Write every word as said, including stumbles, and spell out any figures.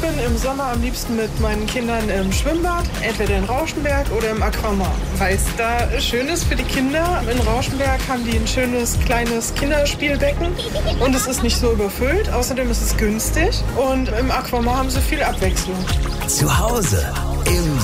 bin im Sommer am liebsten mit meinen Kindern im Schwimmbad, entweder in Rauschenberg oder im Aquamar, weil es da schön ist für die Kinder. In Rauschenberg haben die ein schönes kleines Kinderspielbecken und es ist nicht so überfüllt. Außerdem ist es günstig und im Aquamar haben sie viel Abwechslung. Zu Hause im